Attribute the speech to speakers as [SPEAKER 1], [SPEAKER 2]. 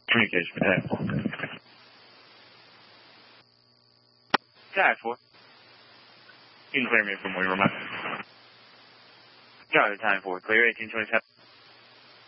[SPEAKER 1] Communication with 4. You can clear me from where you're at. Charlie, time 4. Clear 1827.